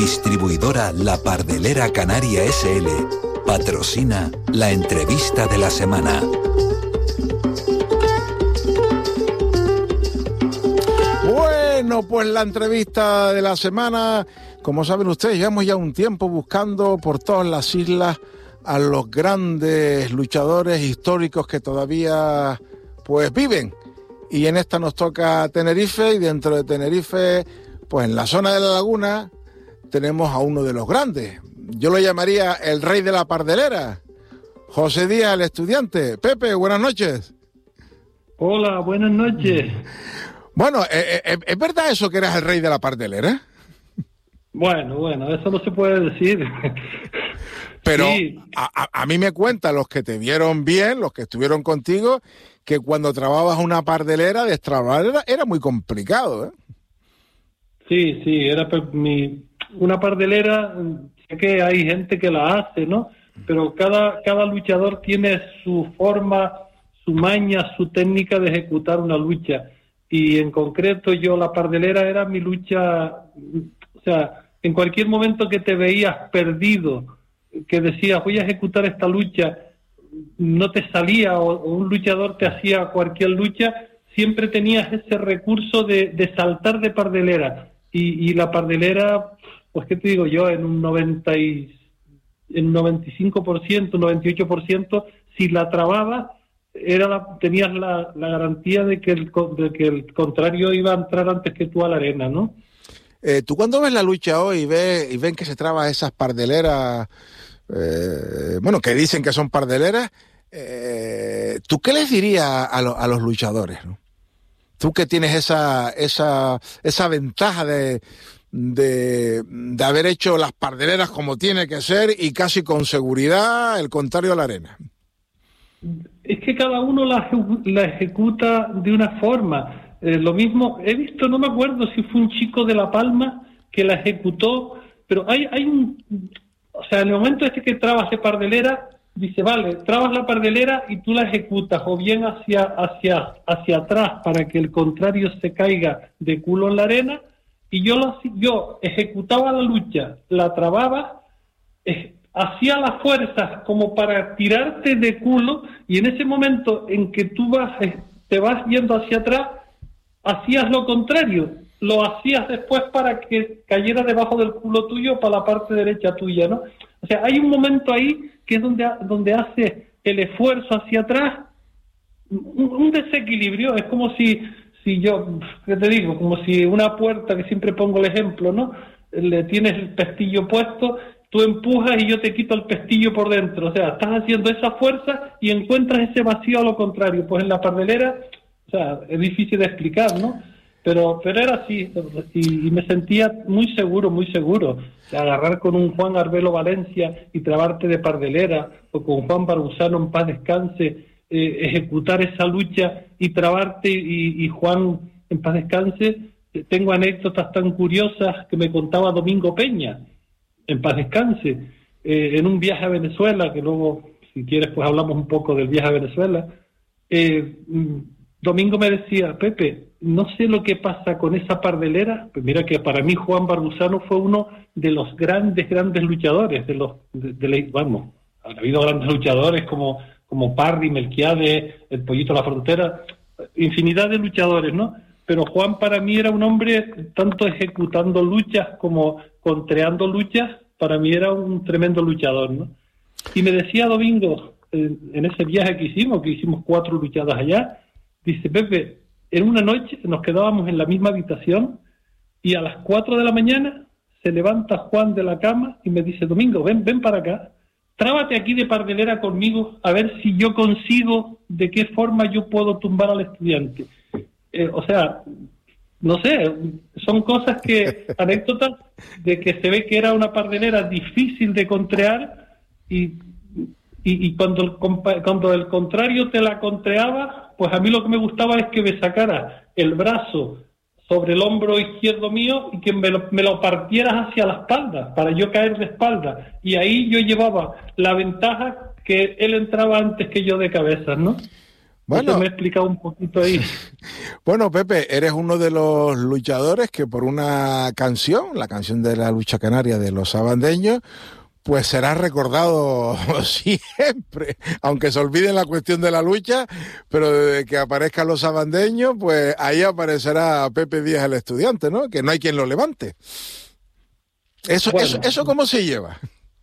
Distribuidora La Pardelera Canaria S.L. patrocina la entrevista de la semana. Bueno, pues la entrevista de la semana, como saben ustedes, llevamos ya un tiempo buscando por todas las islas a los grandes luchadores históricos que todavía pues viven. Y en esta nos toca Tenerife, y dentro de Tenerife, pues en la zona de la laguna, tenemos a uno de los grandes. Yo lo llamaría el rey de la pardelera, José Díaz, el estudiante. Pepe, buenas noches. Hola, buenas noches. Bueno, ¿es verdad eso que eras el rey de la pardelera? Bueno, eso no se puede decir. Pero sí. a mí me cuentan los que te vieron bien, los que estuvieron contigo, que cuando trababas una pardelera, destrabar era muy complicado, ¿eh? Sí, era una pardelera, sé que hay gente que la hace, ¿no? Pero cada luchador tiene su forma, su maña, su técnica de ejecutar una lucha. Y en concreto la pardelera era mi lucha, o sea, en cualquier momento que te veías perdido, que decías voy a ejecutar esta lucha, no te salía o un luchador te hacía cualquier lucha, siempre tenías ese recurso de saltar de pardelera. Y la pardelera, pues qué te digo yo, en un 95%, 98%, si la trababas, tenías la garantía de que el contrario iba a entrar antes que tú a la arena, ¿no? Tú cuando ves la lucha hoy y ven que se traba esas pardeleras, que dicen que son pardeleras, ¿tú qué les dirías a los luchadores, ¿no? Tú que tienes esa ventaja de haber hecho las pardeleras como tiene que ser y casi con seguridad el contrario a la arena. Es que cada uno la ejecuta de una forma. Lo mismo, he visto, no me acuerdo si fue un chico de La Palma que la ejecutó, pero hay o sea, en el momento que trabas de pardelera, dice, vale, trabas la pardelera y tú la ejecutas, o bien hacia atrás para que el contrario se caiga de culo en la arena, y yo ejecutaba la lucha, la trababa, hacía las fuerzas como para tirarte de culo, y en ese momento en que tú te vas yendo hacia atrás, hacías lo contrario, lo hacías después para que cayera debajo del culo tuyo para la parte derecha tuya, ¿no? O sea, hay un momento ahí que es donde hace el esfuerzo hacia atrás, un desequilibrio. Es como si yo, ¿qué te digo? Como si una puerta, que siempre pongo el ejemplo, ¿no? Le tienes el pestillo puesto, tú empujas y yo te quito el pestillo por dentro. O sea, estás haciendo esa fuerza y encuentras ese vacío a lo contrario. Pues en la pardelera, o sea, es difícil de explicar, ¿no? Pero era así, y me sentía muy seguro, de agarrar con un Juan Arbelo Valencia y trabarte de pardelera, o con Juan Barbusano, en paz descanse, ejecutar esa lucha y trabarte, y Juan, en paz descanse. Tengo anécdotas tan curiosas que me contaba Domingo Peña, en paz descanse, en un viaje a Venezuela, que luego, si quieres, pues hablamos un poco del viaje a Venezuela. Domingo me decía, Pepe, no sé lo que pasa con esa pardelera. Pues mira que para mí Juan Barbusano fue uno de los grandes luchadores, vamos, ha habido grandes luchadores como Parry, Melquiades, el Pollito de la Frontera, infinidad de luchadores, ¿no? Pero Juan para mí era un hombre, tanto ejecutando luchas como contreando luchas, para mí era un tremendo luchador, ¿no? Y me decía Domingo, en ese viaje que hicimos 4 luchadas allá, dice, Pepe, en una noche nos quedábamos en la misma habitación y a las 4 de la mañana se levanta Juan de la cama y me dice, Domingo, ven para acá, trábate aquí de pardelera conmigo a ver si yo consigo de qué forma yo puedo tumbar al estudiante. O sea, no sé, son cosas anécdotas de que se ve que era una pardelera difícil de contrear y cuando el contrario te la contreaba, pues a mí lo que me gustaba es que me sacara el brazo sobre el hombro izquierdo mío y que me lo partieras hacia la espalda, para yo caer de espalda. Y ahí yo llevaba la ventaja que él entraba antes que yo de cabeza, ¿no? Bueno, me he explicado un poquito ahí. Bueno, Pepe, eres uno de los luchadores que por una canción, la canción de la lucha canaria de los sabandeños, pues será recordado siempre, aunque se olvide la cuestión de la lucha, pero desde que aparezcan los sabandeños, pues ahí aparecerá Pepe Díaz el estudiante, ¿no? Que no hay quien lo levante. ¿Eso cómo se lleva?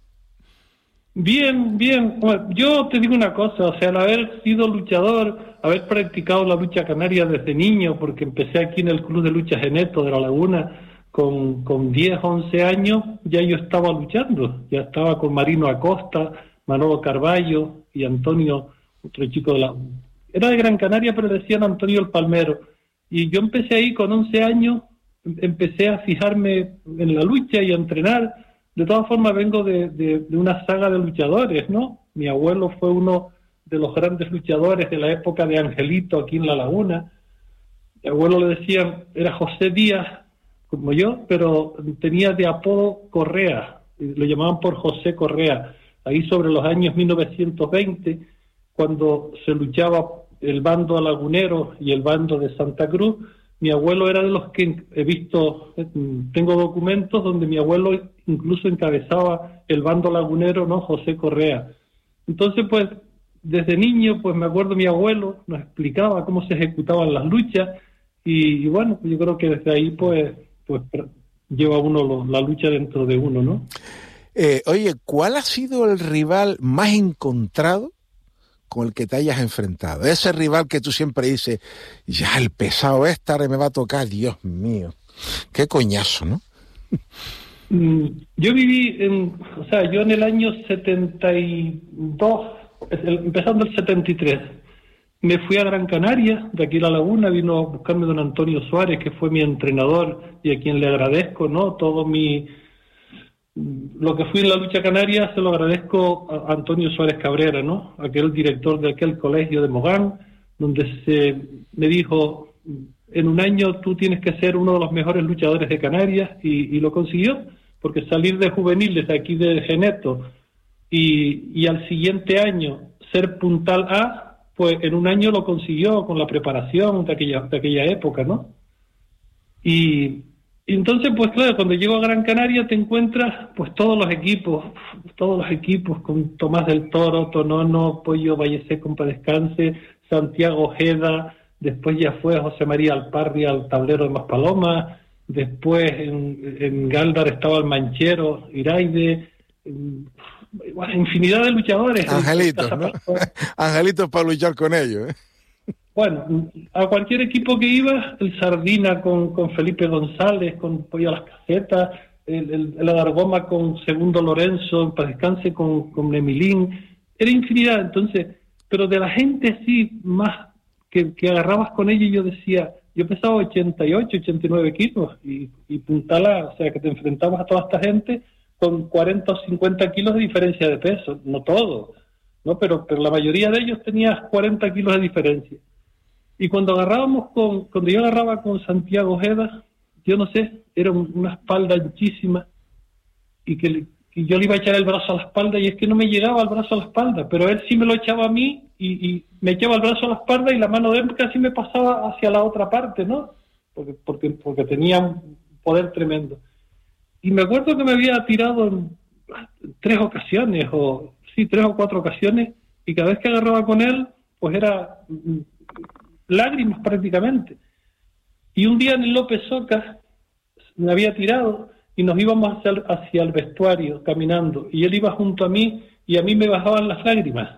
Bien. Bueno, yo te digo una cosa, o sea, al haber sido luchador, haber practicado la lucha canaria desde niño, porque empecé aquí en el Club de Lucha Geneto de La Laguna, con 10, 11 años, ya yo estaba luchando, ya estaba con Marino Acosta, Manolo Carballo y Antonio, otro chico era de Gran Canaria, pero decían Antonio el Palmero, y yo empecé ahí con 11 años, empecé a fijarme en la lucha y a entrenar. De todas formas vengo de una saga de luchadores, ¿no? Mi abuelo fue uno de los grandes luchadores de la época de Angelito aquí en La Laguna. Mi abuelo le decían, era José Díaz, como yo, pero tenía de apodo Correa, lo llamaban por José Correa, ahí sobre los años 1920, cuando se luchaba el bando lagunero y el bando de Santa Cruz. Mi abuelo era de los que he visto, tengo documentos donde mi abuelo incluso encabezaba el bando lagunero, ¿no? José Correa. Entonces, pues, desde niño, pues me acuerdo mi abuelo nos explicaba cómo se ejecutaban las luchas y bueno, yo creo que desde ahí, pues lleva uno la lucha dentro de uno, ¿no? Oye, ¿cuál ha sido el rival más encontrado con el que te hayas enfrentado? Ese rival que tú siempre dices, ya el pesado me va a tocar, Dios mío, qué coñazo, ¿no? Yo viví yo en el año 72, empezando el 73, me fui a Gran Canaria, de aquí a La Laguna, vino a buscarme don Antonio Suárez, que fue mi entrenador y a quien le agradezco, ¿no? Lo que fui en la lucha canaria se lo agradezco a Antonio Suárez Cabrera, ¿no? Aquel director de aquel colegio de Mogán, donde me dijo, en un año tú tienes que ser uno de los mejores luchadores de Canarias, y lo consiguió, porque salir de juveniles de aquí de Geneto y al siguiente año ser puntal A, pues en un año lo consiguió con la preparación de aquella época, ¿no? Y entonces, pues claro, cuando llego a Gran Canaria te encuentras pues todos los equipos con Tomás del Toro, Tonono, Pollo Valleseco, para descanse, Santiago Ojeda, después ya fue José María Alparri al tablero de Maspalomas, después en Gáldar estaba el Manchero, Iraide, bueno, infinidad de luchadores. Angelitos, ¿no? Angelitos para luchar con ellos, ¿eh? Bueno, a cualquier equipo que iba, el Sardina con Felipe González, con Pollo a las Casetas, el Adargoma con Segundo Lorenzo, para descanse con Emilín, era infinidad. Entonces, pero de la gente así, más que agarrabas con ella, yo decía, yo pesaba 88, 89 kilos, y puntala, o sea, que te enfrentabas a toda esta gente con 40 o 50 kilos de diferencia de peso, no todo, ¿no? Pero la mayoría de ellos tenía 40 kilos de diferencia. Y cuando yo agarraba con Santiago Ojeda, yo no sé, era una espalda anchísima, y yo le iba a echar el brazo a la espalda, y es que no me llegaba el brazo a la espalda, pero él sí me lo echaba a mí, y me echaba el brazo a la espalda, y la mano de él casi me pasaba hacia la otra parte, ¿no? Porque tenía un poder tremendo. Y me acuerdo que me había tirado en 3 o 4 ocasiones, y cada vez que agarraba con él, pues era lágrimas prácticamente. Y un día en el López Ocas me había tirado y nos íbamos hacia el vestuario caminando, y él iba junto a mí y a mí me bajaban las lágrimas.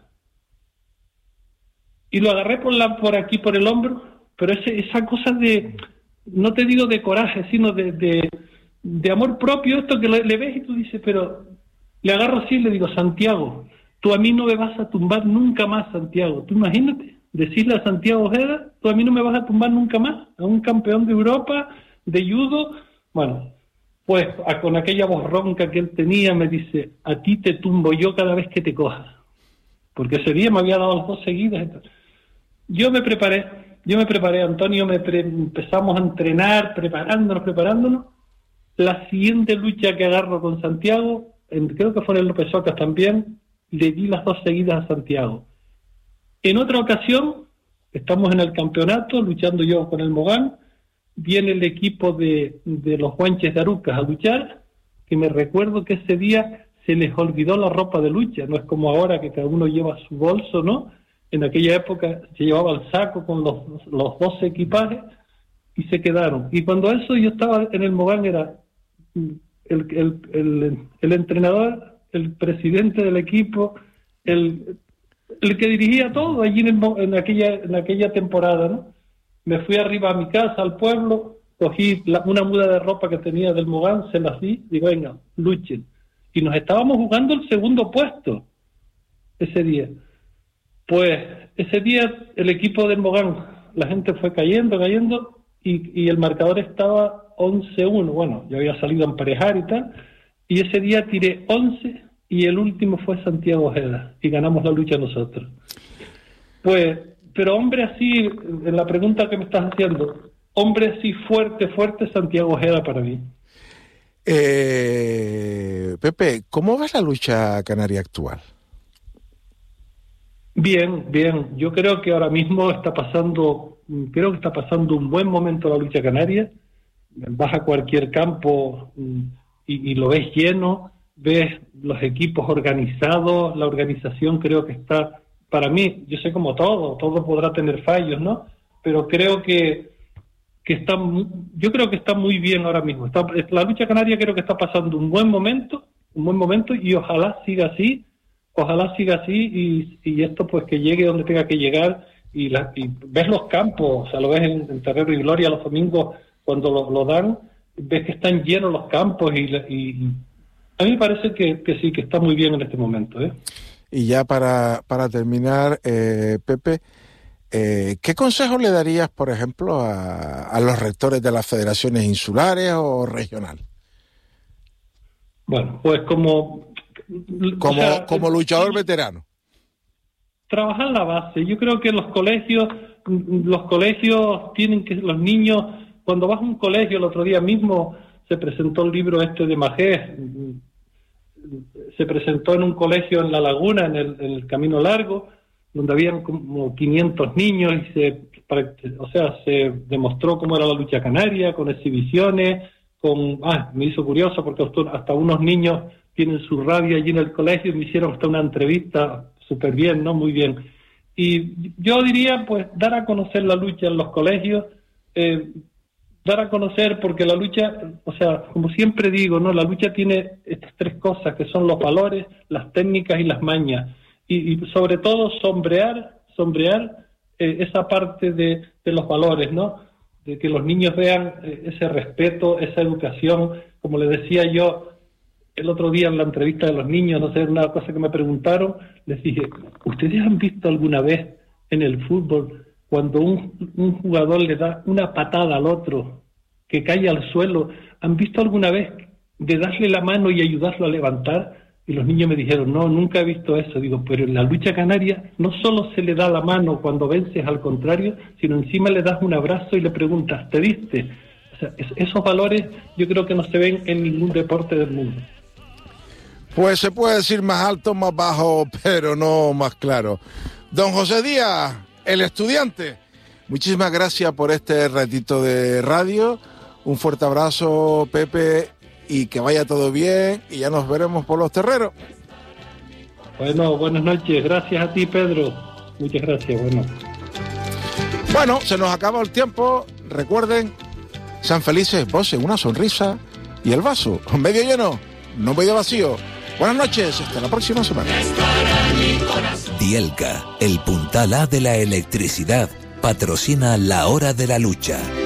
Y lo agarré por aquí, por el hombro, pero esa cosa de, no te digo de coraje, sino de amor propio, esto que le ves y tú dices, pero le agarro así y le digo, Santiago, tú a mí no me vas a tumbar nunca más, Santiago. Tú imagínate, decirle a Santiago Ojeda, tú a mí no me vas a tumbar nunca más, a un campeón de Europa, de judo. Bueno, pues con aquella voz ronca que él tenía, me dice, a ti te tumbo yo cada vez que te cojas. Porque ese día me había dado las 2 seguidas. Yo me preparé, Antonio, empezamos a entrenar, preparándonos. La siguiente lucha que agarro con Santiago, creo que fue en el López Ocas también, le di las 2 seguidas a Santiago. En otra ocasión, estamos en el campeonato, luchando yo con el Mogán, viene el equipo de los Guanches de Arucas a luchar, que me recuerdo que ese día se les olvidó la ropa de lucha, no es como ahora que cada uno lleva su bolso, ¿no? En aquella época se llevaba el saco con los 12 equipajes y se quedaron. Y cuando eso yo estaba en el Mogán, era el entrenador, el presidente del equipo, el que dirigía todo allí en aquella temporada, ¿no? Me fui arriba a mi casa, al pueblo, cogí una muda de ropa que tenía del Mogán, se las di, digo, venga, luchen. Y nos estábamos jugando el segundo puesto ese día. Pues ese día el equipo del Mogán, la gente fue cayendo, y el marcador estaba 11-1. Bueno, yo había salido a emparejar y tal, y ese día tiré 11 y el último fue Santiago Ojeda, y ganamos la lucha nosotros. Pues, pero hombre así, en la pregunta que me estás haciendo, hombre así fuerte, Santiago Ojeda para mí. Pepe, ¿cómo ves la lucha canaria actual? Bien. Yo creo que ahora mismo está pasando un buen momento la lucha canaria. Vas a cualquier campo y lo ves lleno, ves los equipos organizados, la organización creo que está, para mí, yo sé como todo podrá tener fallos, ¿no? Pero creo que yo creo que está muy bien ahora mismo. La lucha canaria creo que está pasando un buen momento y ojalá siga así y esto pues que llegue donde tenga que llegar y ves los campos, o sea, lo ves en Terrero y Gloria los domingos cuando lo dan, ves que están llenos los campos y a mí me parece que sí, que está muy bien en este momento, ¿eh? Y ya para terminar, Pepe, ¿qué consejo le darías, por ejemplo, a los rectores de las federaciones insulares o regional? Bueno, pues como luchador veterano. Trabajar la base. Yo creo que los colegios tienen que, los niños, cuando vas a un colegio, el otro día mismo se presentó el libro de Majés, se presentó en un colegio en La Laguna, en el Camino Largo, donde habían como 500 niños y se demostró cómo era la lucha canaria, con exhibiciones, me hizo curioso porque hasta unos niños tienen su radio allí en el colegio y me hicieron hasta una entrevista súper bien, ¿no? Muy bien. Y yo diría, pues, dar a conocer la lucha en los colegios, dar a conocer, porque la lucha, o sea, como siempre digo, ¿no? La lucha tiene estas tres cosas, que son los valores, las técnicas y las mañas. Y sobre todo sombrear esa parte de los valores, ¿no? De que los niños vean ese respeto, esa educación, como le decía yo el otro día en la entrevista de los niños, no sé, una cosa que me preguntaron, les dije, ¿ustedes han visto alguna vez en el fútbol cuando un jugador le da una patada al otro que cae al suelo? ¿Han visto alguna vez de darle la mano y ayudarlo a levantar? Y los niños me dijeron, no, nunca he visto eso. Digo, pero en la lucha canaria no solo se le da la mano cuando vences al contrario, sino encima le das un abrazo y le preguntas, ¿te diste? O sea, esos valores yo creo que no se ven en ningún deporte del mundo. Pues se puede decir más alto, más bajo, pero no más claro. Don José Díaz, el estudiante, muchísimas gracias por este ratito de radio. Un fuerte abrazo, Pepe, y que vaya todo bien, y ya nos veremos por los terreros. Bueno, buenas noches. Gracias a ti, Pedro. Muchas gracias. Bueno, se nos acaba el tiempo. Recuerden, sean felices, posen una sonrisa y el vaso medio lleno, no medio vacío. Buenas noches, hasta la próxima semana. Dielca, el puntal A de la electricidad, patrocina la hora de la lucha.